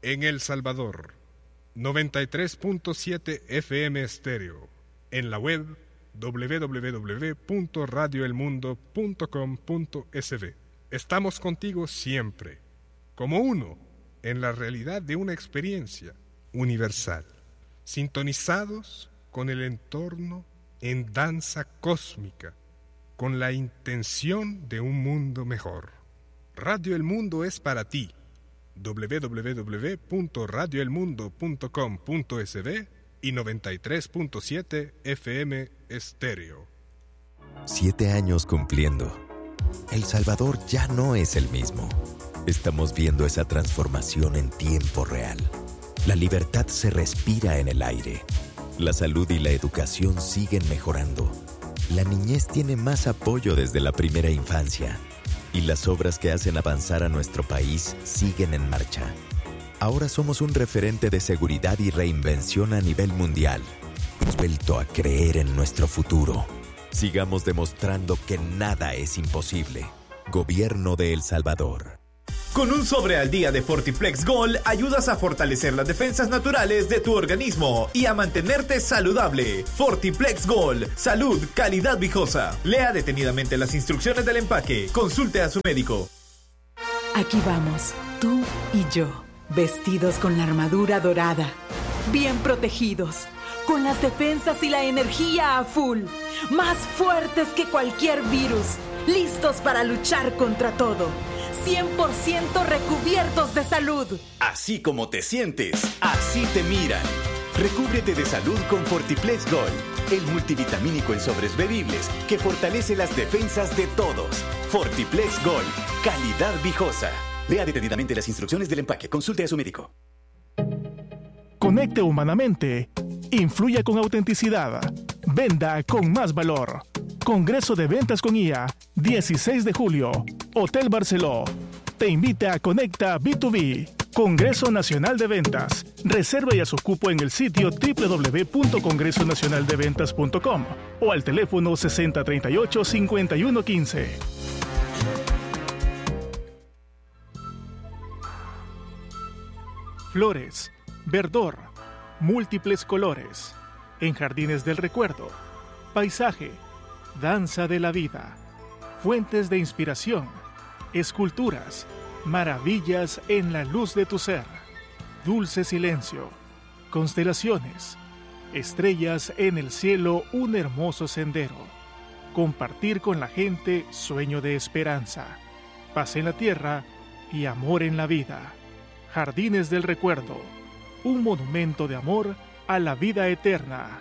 en El Salvador, 93.7 FM estéreo, en la web www.radioelmundo.com.sb. Estamos contigo siempre, como uno, en la realidad de una experiencia universal, sintonizados con el entorno en danza cósmica, con la intención de un mundo mejor. Radio El Mundo es para ti. www.radioelmundo.com.sb y 93.7 FM estéreo. 7 años cumpliendo. El Salvador ya no es el mismo. Estamos viendo esa transformación en tiempo real. La libertad se respira en el aire. La salud y la educación siguen mejorando. La niñez tiene más apoyo desde la primera infancia. Y las obras que hacen avanzar a nuestro país siguen en marcha. Ahora somos un referente de seguridad y reinvención a nivel mundial. Hemos vuelto a creer en nuestro futuro. Sigamos demostrando que nada es imposible. Gobierno de El Salvador. Con un sobre al día de Fortiplex Gold, ayudas a fortalecer las defensas naturales de tu organismo y a mantenerte saludable. Fortiplex Gold, salud, calidad viejosa. Lea detenidamente las instrucciones del empaque. Consulte a su médico. Aquí vamos, tú y yo, vestidos con la armadura dorada, bien protegidos, con las defensas y la energía a full, más fuertes que cualquier virus, listos para luchar contra todo. 100% recubiertos de salud. Así como te sientes, así te miran. Recúbrete de salud con Fortiplex Gold, el multivitamínico en sobres bebibles que fortalece las defensas de todos. Fortiplex Gold, calidad viejosa. Lea detenidamente las instrucciones del empaque. Consulte a su médico. Conecte humanamente. Influya con autenticidad. Venda con más valor. Congreso de Ventas con IA, 16 de julio. Hotel Barceló. Te invita a Conecta B2B. Congreso Nacional de Ventas. Reserva ya su cupo en el sitio www.congresonacionaldeventas.com o al teléfono 6038-5115. Flores, verdor, múltiples colores. En Jardines del Recuerdo. Paisaje, danza de la vida, fuentes de inspiración, esculturas, maravillas en la luz de tu ser, dulce silencio, constelaciones, estrellas en el cielo, un hermoso sendero, compartir con la gente, sueño de esperanza, paz en la tierra y amor en la vida. Jardines del Recuerdo, un monumento de amor a la vida eterna.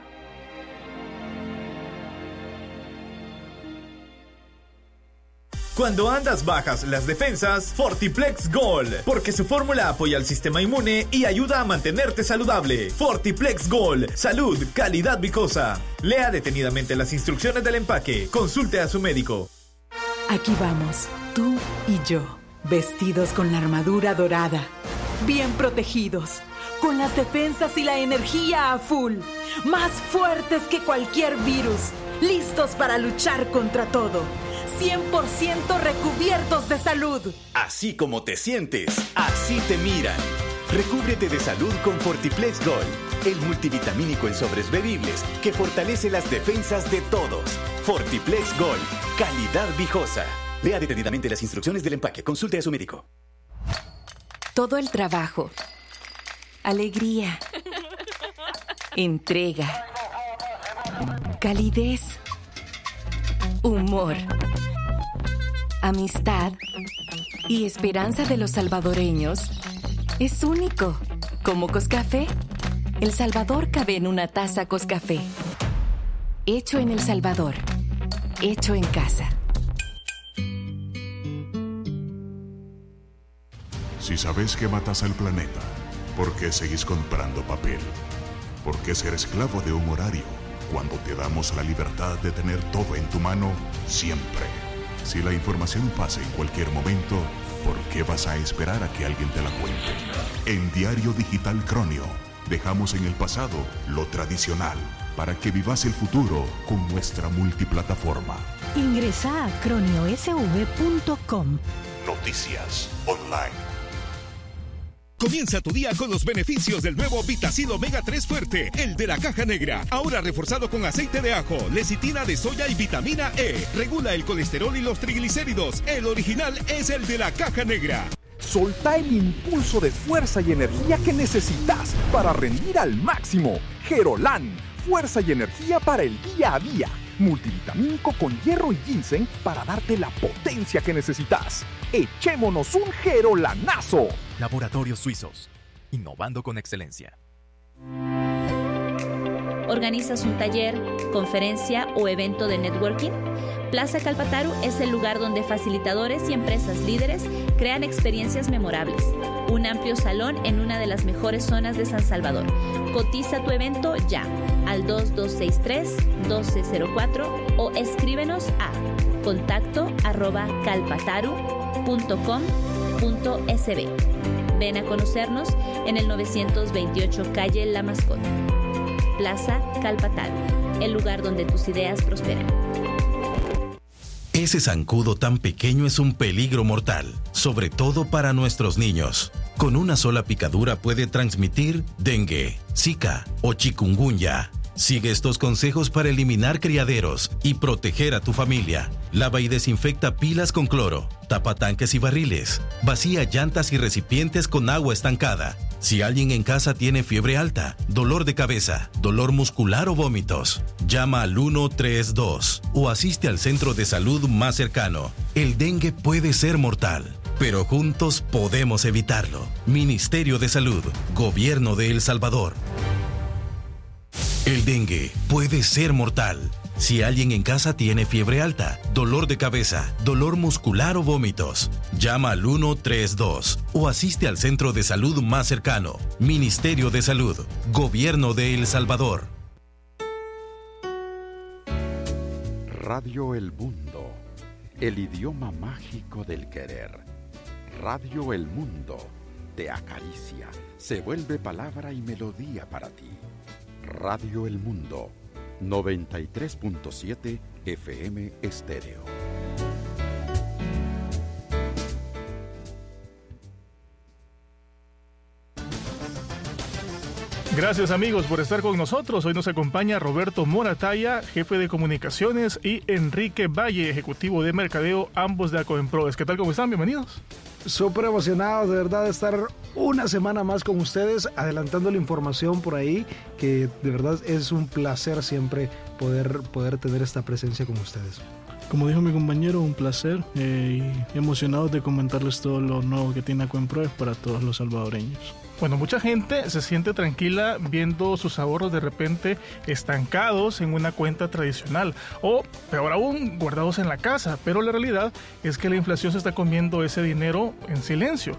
Cuando andas bajas las defensas, Fortiplex Gold, porque su fórmula apoya al sistema inmune y ayuda a mantenerte saludable. Fortiplex Gold, salud, calidad viejosa. Lea detenidamente las instrucciones del empaque. Consulte a su médico. Aquí vamos, tú y yo, vestidos con la armadura dorada, bien protegidos, con las defensas y la energía a full, más fuertes que cualquier virus, listos para luchar contra todo. 100% recubiertos de salud. Así como te sientes, así te miran. Recúbrete de salud con Fortiplex Gold, el multivitamínico en sobres bebibles que fortalece las defensas de todos. Fortiplex Gold, calidad viejosa. Lea detenidamente las instrucciones del empaque. Consulte a su médico. Todo el trabajo, alegría, entrega, calidez, humor, amistad y esperanza de los salvadoreños es único. Como Coscafé, El Salvador cabe en una taza Coscafé. Hecho en El Salvador, hecho en casa. Si sabes que matas al planeta, ¿por qué seguís comprando papel? ¿Por qué ser esclavo de un horario cuando te damos la libertad de tener todo en tu mano siempre? Si la información pasa en cualquier momento, ¿por qué vas a esperar a que alguien te la cuente? En Diario Digital Cronio, dejamos en el pasado lo tradicional para que vivas el futuro con nuestra multiplataforma. Ingresa a croniosv.com. Noticias online. Comienza tu día con los beneficios del nuevo Vitacil Omega 3 Fuerte, el de la caja negra. Ahora reforzado con aceite de ajo, lecitina de soya y vitamina E. Regula el colesterol y los triglicéridos. El original es el de la caja negra. Solta el impulso de fuerza y energía que necesitas para rendir al máximo. Gerolan, fuerza y energía para el día a día. Multivitamínico con hierro y ginseng para darte la potencia que necesitas. ¡Echémonos un Gerolanazo! Laboratorios Suizos, innovando con excelencia. ¿Organizas un taller, conferencia o evento de networking? Plaza Calpataru es el lugar donde facilitadores y empresas líderes crean experiencias memorables. Un amplio salón en una de las mejores zonas de San Salvador. Cotiza tu evento ya al 2263-1204 o escríbenos a contacto@calpataru.com.sb. Ven a conocernos en el 928 calle La Mascota. Plaza Calpataru, el lugar donde tus ideas prosperan. Ese zancudo tan pequeño es un peligro mortal, sobre todo para nuestros niños. Con una sola picadura puede transmitir dengue, zika o chikungunya. Sigue estos consejos para eliminar criaderos y proteger a tu familia. Lava y desinfecta pilas con cloro, tapa tanques y barriles, vacía llantas y recipientes con agua estancada. Si alguien en casa tiene fiebre alta, dolor de cabeza, dolor muscular o vómitos, llama al 132 o asiste al centro de salud más cercano. El dengue puede ser mortal, pero juntos podemos evitarlo. Ministerio de Salud, Gobierno de El Salvador. El dengue puede ser mortal. Si alguien en casa tiene fiebre alta, dolor de cabeza, dolor muscular o vómitos, llama al 132 o asiste al centro de salud más cercano. Ministerio de Salud, Gobierno de El Salvador. Radio El Mundo, el idioma mágico del querer. Radio El Mundo te acaricia, se vuelve palabra y melodía para ti. Radio El Mundo, 93.7 FM Estéreo. Gracias amigos por estar con nosotros. Hoy nos acompaña Roberto Morataya, jefe de comunicaciones, y Enrique Valle, ejecutivo de mercadeo, ambos de Acoemproes. ¿Qué tal? ¿Cómo están? Bienvenidos. Súper emocionados de verdad de estar una semana más con ustedes, adelantando la información por ahí, que de verdad es un placer siempre poder tener esta presencia con ustedes. Como dijo mi compañero, un placer y emocionados de comentarles todo lo nuevo que tiene Acoemproes para todos los salvadoreños. Bueno, mucha gente se siente tranquila viendo sus ahorros de repente estancados en una cuenta tradicional o, peor aún, guardados en la casa, pero la realidad es que la inflación se está comiendo ese dinero en silencio.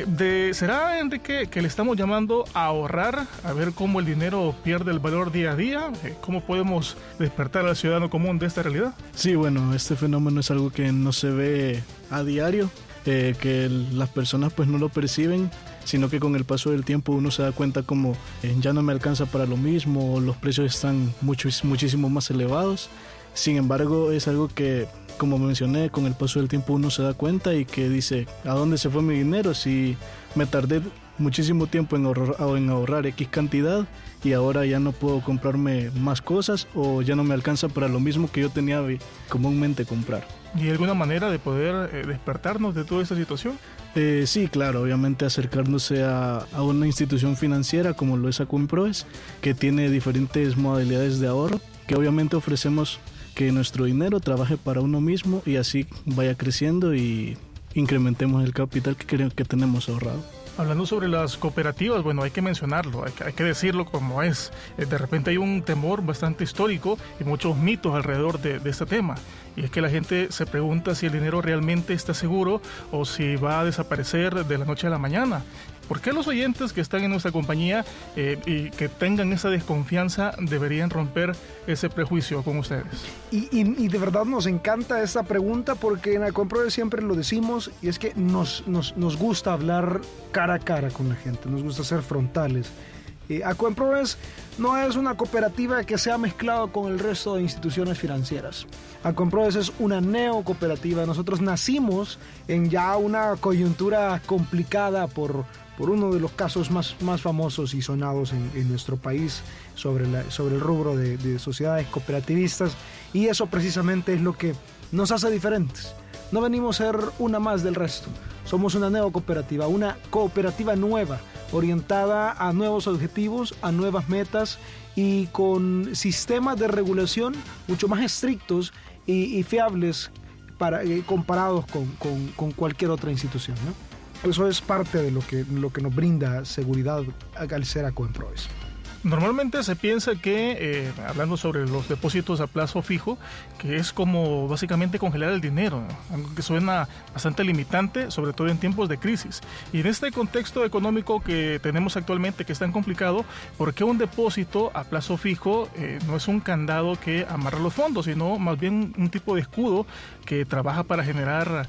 ¿Será, Enrique, que le estamos llamando a ahorrar, a ver cómo el dinero pierde el valor día a día? ¿Cómo podemos despertar al ciudadano común de esta realidad? Sí, bueno, este fenómeno es algo que no se ve a diario, que las personas pues no lo perciben, sino que con el paso del tiempo uno se da cuenta como ya no me alcanza para lo mismo, los precios están muchísimo más elevados. Sin embargo, es algo que, como mencioné, con el paso del tiempo uno se da cuenta y que dice, ¿a dónde se fue mi dinero? Si me tardé muchísimo tiempo en ahorrar X cantidad y ahora ya no puedo comprarme más cosas o ya no me alcanza para lo mismo que yo tenía comúnmente comprar. ¿Y hay alguna manera de poder despertarnos de toda esta situación? Sí, claro, obviamente acercándose a una institución financiera como lo es Acoemproes, que tiene diferentes modalidades de ahorro, que obviamente ofrecemos que nuestro dinero trabaje para uno mismo y así vaya creciendo y incrementemos el capital que tenemos ahorrado. Hablando sobre las cooperativas, bueno, hay que mencionarlo, hay que decirlo como es. De repente hay un temor bastante histórico y muchos mitos alrededor de este tema. Y es que la gente se pregunta si el dinero realmente está seguro o si va a desaparecer de la noche a la mañana. ¿Por qué los oyentes que están en nuestra compañía y que tengan esa desconfianza deberían romper ese prejuicio con ustedes? Y de verdad nos encanta esta pregunta porque en Acoemproes siempre lo decimos y es que nos gusta hablar cara a cara con la gente, nos gusta ser frontales. Acoemproes no es una cooperativa que se ha mezclado con el resto de instituciones financieras. Acoemproes es una neocooperativa. Nosotros nacimos en ya una coyuntura complicada por por uno de los casos más famosos y sonados en nuestro país sobre el rubro de sociedades cooperativistas, y eso precisamente es lo que nos hace diferentes. No venimos a ser una más del resto, somos una neocooperativa, una cooperativa nueva, orientada a nuevos objetivos, a nuevas metas y con sistemas de regulación mucho más estrictos y fiables comparados con cualquier otra institución, ¿no? Eso es parte de lo que nos brinda seguridad al ser Acuemproes. Normalmente se piensa que, hablando sobre los depósitos a plazo fijo, que es como básicamente congelar el dinero, ¿no? Algo que suena bastante limitante, sobre todo en tiempos de crisis. Y en este contexto económico que tenemos actualmente, que es tan complicado, ¿por qué un depósito a plazo fijo no es un candado que amarra los fondos, sino más bien un tipo de escudo que trabaja para generar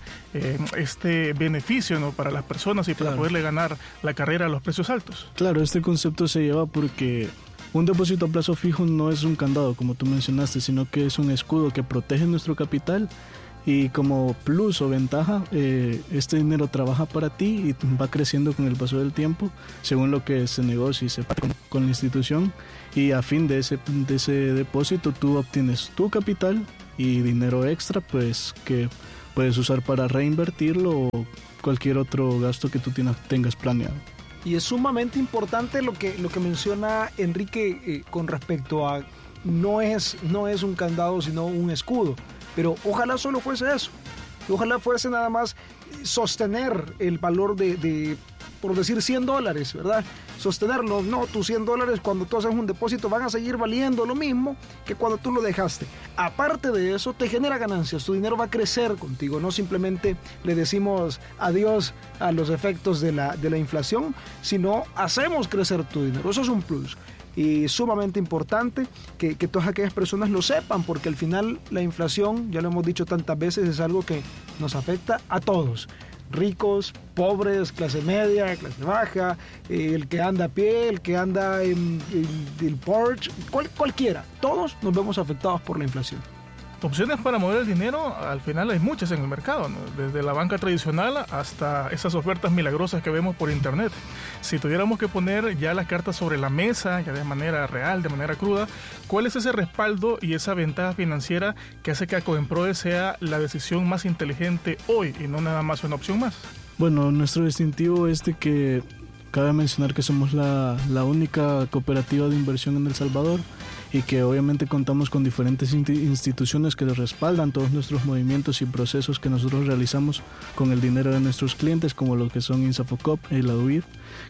este beneficio, ¿no?, para las personas y para poderle ganar la carrera a los precios altos? Claro, este concepto se lleva porque un depósito a plazo fijo no es un candado, como tú mencionaste, sino que es un escudo que protege nuestro capital, y como plus o ventaja, este dinero trabaja para ti y va creciendo con el paso del tiempo, según lo que se negocie y se pague con la institución, y a fin de ese depósito tú obtienes tu capital y dinero extra, pues que puedes usar para reinvertirlo o cualquier otro gasto que tú tengas planeado. Y es sumamente importante lo que menciona Enrique con respecto a no es un candado sino un escudo, pero ojalá solo fuese eso, ojalá fuese nada más sostener el valor de por decir $100, ¿verdad? Sostenerlo, no, tus $100 cuando tú haces un depósito van a seguir valiendo lo mismo que cuando tú lo dejaste. Aparte de eso, te genera ganancias, tu dinero va a crecer contigo, no simplemente le decimos adiós a los efectos de la inflación, sino hacemos crecer tu dinero, eso es un plus. Y sumamente importante que todas aquellas personas lo sepan, porque al final la inflación, ya lo hemos dicho tantas veces, es algo que nos afecta a todos. Ricos, pobres, clase media, clase baja, el que anda a pie, el que anda en el Porsche, cualquiera. Todos nos vemos afectados por la inflación. Opciones para mover el dinero, al final hay muchas en el mercado, ¿no? Desde la banca tradicional hasta esas ofertas milagrosas que vemos por internet. Si tuviéramos que poner ya las cartas sobre la mesa, ya de manera real, de manera cruda, ¿cuál es ese respaldo y esa ventaja financiera que hace que Acuemproes sea la decisión más inteligente hoy y no nada más una opción más? Bueno, nuestro distintivo es de que cabe mencionar que somos la única cooperativa de inversión en El Salvador, y que obviamente contamos con diferentes instituciones que respaldan todos nuestros movimientos y procesos que nosotros realizamos con el dinero de nuestros clientes, como lo que son INSAFOCOP y la UIF,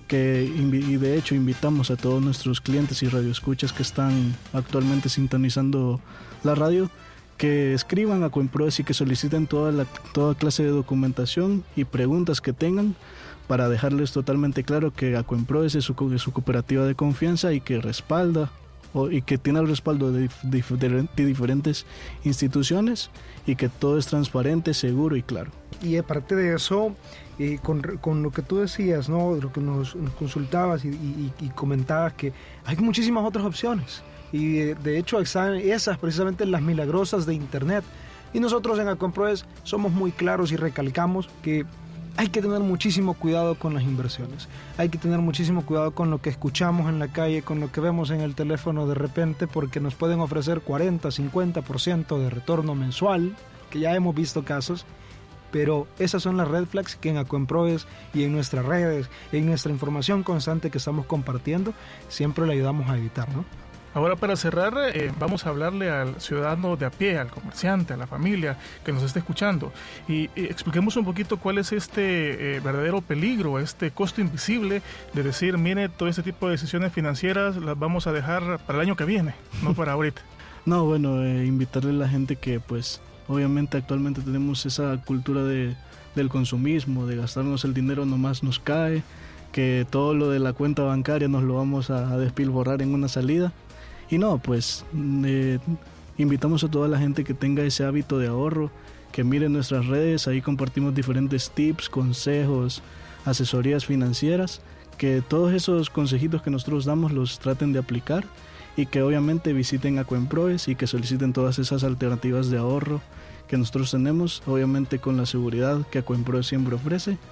y de hecho invitamos a todos nuestros clientes y radioescuchas que están actualmente sintonizando la radio, que escriban a Acuemproes y que soliciten toda clase de documentación y preguntas que tengan, para dejarles totalmente claro que Acuemproes es su cooperativa de confianza y que respalda y que tiene el respaldo de diferentes instituciones, y que todo es transparente, seguro y claro. Y aparte de eso, con lo que tú decías, ¿no?, lo que nos consultabas y comentabas, que hay muchísimas otras opciones, y de hecho están esas precisamente las milagrosas de internet, y nosotros en Acuemproes somos muy claros y recalcamos que hay que tener muchísimo cuidado con las inversiones, hay que tener muchísimo cuidado con lo que escuchamos en la calle, con lo que vemos en el teléfono de repente, porque nos pueden ofrecer 40, 50% de retorno mensual, que ya hemos visto casos, pero esas son las red flags que en Acuemproes y en nuestras redes, en nuestra información constante que estamos compartiendo, siempre le ayudamos a evitar, ¿no? Ahora, para cerrar, vamos a hablarle al ciudadano de a pie, al comerciante, a la familia que nos esté escuchando, y expliquemos un poquito cuál es este verdadero peligro, este costo invisible de decir, mire, todo este tipo de decisiones financieras las vamos a dejar para el año que viene, no para ahorita. No, bueno, invitarle a la gente que, pues, obviamente actualmente tenemos esa cultura del consumismo, de gastarnos el dinero nomás nos cae, que todo lo de la cuenta bancaria nos lo vamos a despilborrar en una salida. Y no, pues invitamos a toda la gente que tenga ese hábito de ahorro, que miren nuestras redes, ahí compartimos diferentes tips, consejos, asesorías financieras, que todos esos consejitos que nosotros damos los traten de aplicar, y que obviamente visiten Acuemproes y que soliciten todas esas alternativas de ahorro que nosotros tenemos, obviamente con la seguridad que Acuemproes siempre ofrece,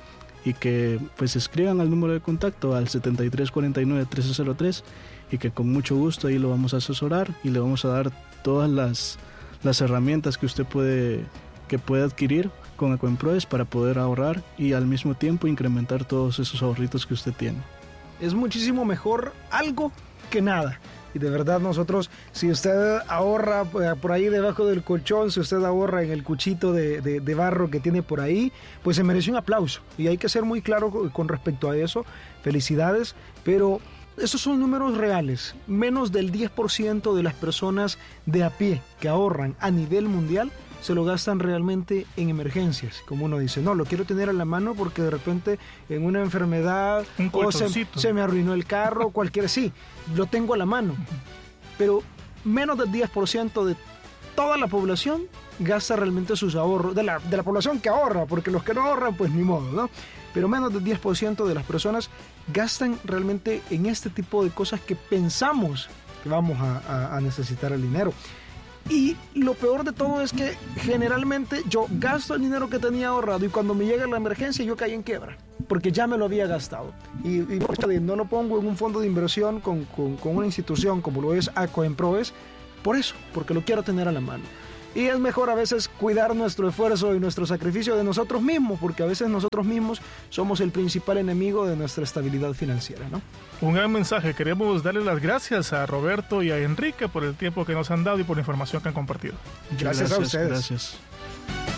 y que pues escriban al número de contacto al 7349-1303 y que con mucho gusto ahí lo vamos a asesorar y le vamos a dar todas las herramientas que usted puede adquirir con Ecoemproes para poder ahorrar y al mismo tiempo incrementar todos esos ahorritos que usted tiene. Es muchísimo mejor algo que nada. Y de verdad nosotros, si usted ahorra por ahí debajo del colchón, si usted ahorra en el cuchito de barro que tiene por ahí, pues se merece un aplauso. Y hay que ser muy claro con respecto a eso. Felicidades, pero esos son números reales. Menos del 10% de las personas de a pie que ahorran a nivel mundial se lo gastan realmente en emergencias. Como uno dice, no, lo quiero tener a la mano porque de repente en una enfermedad o se me arruinó el carro, cualquiera, sí, lo tengo a la mano. Pero menos del 10% de toda la población gasta realmente sus ahorros, de la población que ahorra, porque los que no ahorran, pues ni modo, ¿no? Pero menos del 10% de las personas gastan realmente en este tipo de cosas que pensamos que vamos a necesitar el dinero. Y lo peor de todo es que generalmente yo gasto el dinero que tenía ahorrado y cuando me llega la emergencia yo caí en quiebra, porque ya me lo había gastado. Y no lo pongo en un fondo de inversión con una institución como lo es Ecoemproes, por eso, porque lo quiero tener a la mano. Y es mejor a veces cuidar nuestro esfuerzo y nuestro sacrificio de nosotros mismos, porque a veces nosotros mismos somos el principal enemigo de nuestra estabilidad financiera, ¿no? Un gran mensaje. Queremos darle las gracias a Roberto y a Enrique por el tiempo que nos han dado y por la información que han compartido. Gracias a ustedes. Gracias.